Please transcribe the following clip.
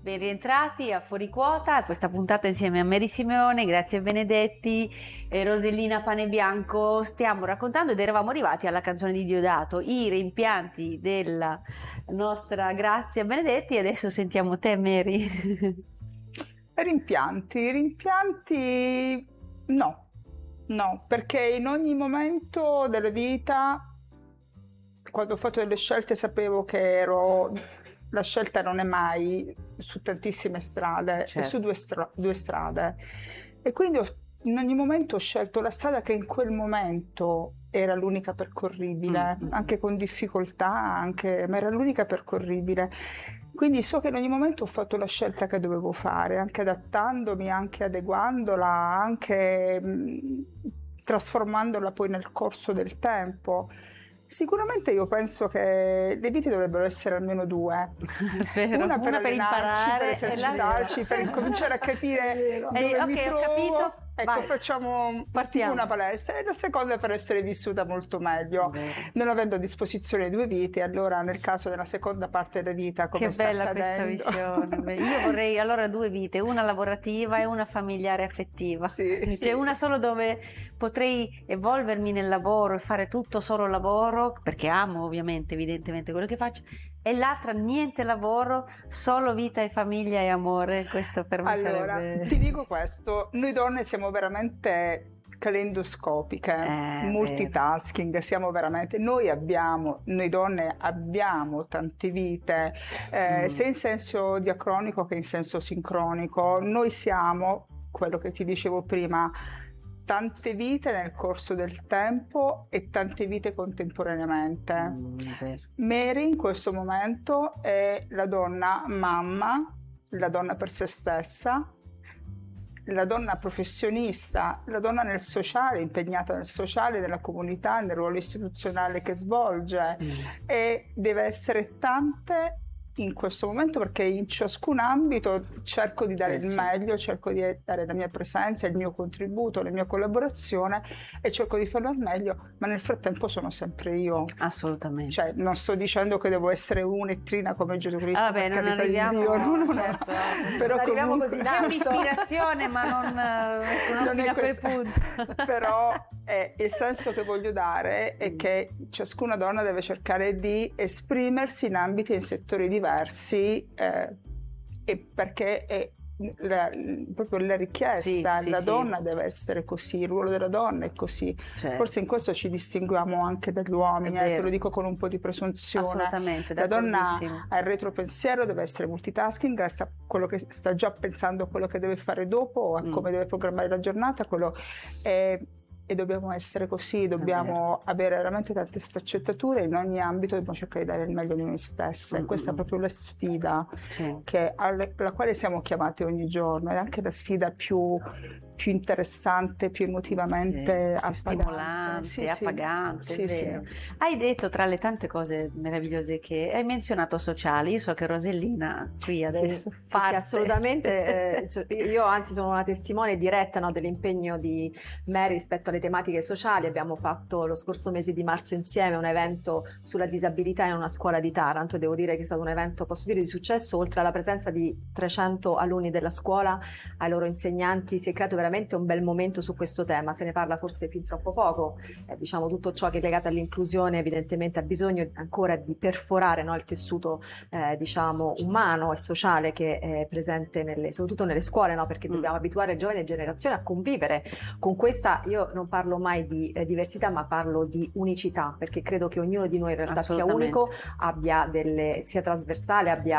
Ben rientrati a Fuori Quota, questa puntata insieme a Mary Simeone, grazie a Benedetti e Rosellina Panebianco. Stiamo raccontando ed eravamo arrivati alla canzone di Diodato, i rimpianti della nostra Grazia Benedetti, e adesso sentiamo te, Mary. Rimpianti no, perché in ogni momento della vita, quando ho fatto delle scelte, sapevo che la scelta non è mai su tantissime strade, Certo. è su due strade. E quindi in ogni momento ho scelto la strada che in quel momento era l'unica percorribile, anche con difficoltà, ma era l'unica percorribile. Quindi so che in ogni momento ho fatto la scelta che dovevo fare, anche adattandomi, anche adeguandola, anche trasformandola poi nel corso del tempo. Sicuramente io penso che le vite dovrebbero essere almeno due. Una per imparare, per esercitarci, per incominciare a capire dove mi trovo. Ho capito. Ecco, Partiamo. facciamo una palestra, e la seconda per essere vissuta molto meglio. Non avendo a disposizione due vite, allora nel caso della seconda parte della vita, come che sta bella accadendo. questa visione. Io vorrei allora due vite, una lavorativa e una familiare affettiva. C'è una solo dove potrei evolvermi nel lavoro e fare tutto solo lavoro, perché amo ovviamente, evidentemente quello che faccio, e l'altra niente lavoro, solo vita e famiglia e amore. Questo per me sarebbe... Ti dico questo, noi donne siamo veramente calendoscopiche, multitasking, siamo veramente, noi donne abbiamo tante vite, sia in senso diacronico che in senso sincronico. Noi siamo, quello che ti dicevo prima, tante vite nel corso del tempo e tante vite contemporaneamente. Mary in questo momento è la donna mamma, la donna per se stessa, la donna professionista, la donna nel sociale, impegnata nel sociale, nella comunità, nel ruolo istituzionale che svolge, e deve essere tante in questo momento, perché in ciascun ambito cerco di dare il meglio, cerco di dare la mia presenza, il mio contributo, la mia collaborazione, e cerco di farlo al meglio, ma nel frattempo sono sempre io. Assolutamente. Cioè, non sto dicendo che devo essere un'ettrina come Gesù Cristo. Vabbè, non arriviamo, certo, però arriviamo comunque, così, c'è un'ispirazione, ma non fino a quel punto. Però il senso che voglio dare è che ciascuna donna deve cercare di esprimersi in ambiti e in settori diversi, e perché è proprio la richiesta, la donna deve essere così, il ruolo della donna è così. Certo. Forse in questo ci distinguiamo anche dagli uomini, te lo dico con un po' di presunzione. Assolutamente, la donna ha il retropensiero, deve essere multitasking, sta già pensando a quello che deve fare dopo, a come deve programmare la giornata, e dobbiamo essere così, dobbiamo avere veramente tante sfaccettature in ogni ambito, dobbiamo cercare di dare il meglio di noi stesse. Questa è proprio la sfida alla quale siamo chiamati ogni giorno, è anche la sfida più interessante, più emotivamente stimolante, appagante. Hai detto, tra le tante cose meravigliose che hai menzionato, sociali. Io so che Rosellina qui adesso sì, assolutamente. Io anzi sono una testimone diretta, no, dell'impegno di Mary rispetto alle tematiche sociali. Abbiamo fatto lo scorso mese di marzo insieme un evento sulla disabilità in una scuola di Taranto. Devo dire che è stato un evento, posso dire, di successo. Oltre alla presenza di 300 alunni della scuola, ai loro insegnanti, si è creato veramente un bel momento su questo tema. Se ne parla forse fin troppo poco. Diciamo, tutto ciò che è legato all'inclusione evidentemente ha bisogno ancora di perforare, no, il tessuto diciamo umano e sociale che è presente soprattutto nelle scuole, no? Perché dobbiamo abituare le giovani generazioni a convivere con questa, io non parlo mai di diversità, ma parlo di unicità, perché credo che ognuno di noi in realtà sia unico, sia trasversale, abbia